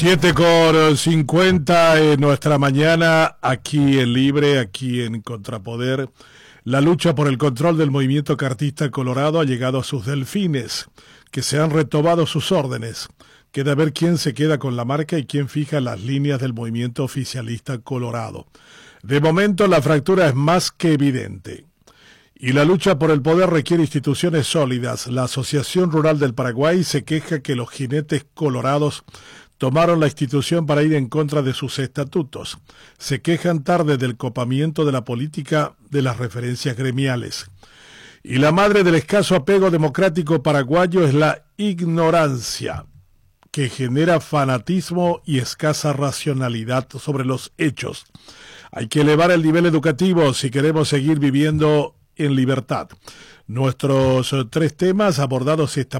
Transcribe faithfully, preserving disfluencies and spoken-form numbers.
Siete con cincuenta en nuestra mañana, aquí en Libre, aquí en Contrapoder. La lucha por el control del movimiento cartista colorado ha llegado a sus delfines, que se han retomado sus órdenes. Queda ver quién se queda con la marca y quién fija las líneas del movimiento oficialista colorado. De momento la fractura es más que evidente. Y la lucha por el poder requiere instituciones sólidas. La Asociación Rural del Paraguay se queja que los jinetes colorados tomaron la institución para ir en contra de sus estatutos. Se quejan tarde del copamiento de la política de las referencias gremiales. Y la madre del escaso apego democrático paraguayo es la ignorancia, que genera fanatismo y escasa racionalidad sobre los hechos. Hay que elevar el nivel educativo si queremos seguir viviendo en libertad. Nuestros tres temas abordados esta